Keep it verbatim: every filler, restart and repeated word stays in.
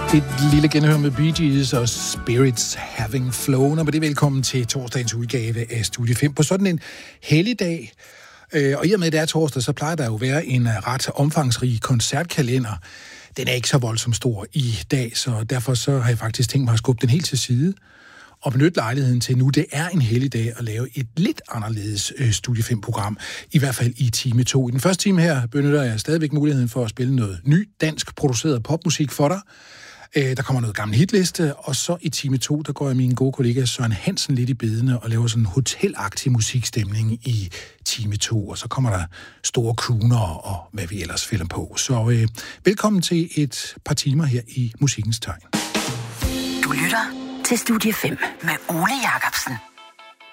Et lille genhør med Bee Gees og Spirits Having Flown, og med det velkommen til torsdagens udgave af Studie fem på sådan en helligdag. Og i og med, at det er torsdag, så plejer der jo at være en ret omfangsrig koncertkalender. Den er ikke så voldsomt stor i dag, så derfor så har jeg faktisk tænkt mig at skubbe den helt til side og benytte lejligheden til nu, det er en helligdag, at lave et lidt anderledes øh, Studie fem-program, i hvert fald i time to. I den første time her benytter jeg stadigvæk muligheden for at spille noget ny, dansk produceret popmusik for dig. Øh, der kommer noget gammel hitliste, og så i time to, der går jeg min gode kollega Søren Hansen lidt i bedene og laver sådan en hotelagtig musikstemning i time to, og så kommer der store crooner og hvad vi ellers finder på. Så øh, velkommen til et par timer her i Musikkens Tegn. Du lytter til Studie fem med Ole Jacobsen.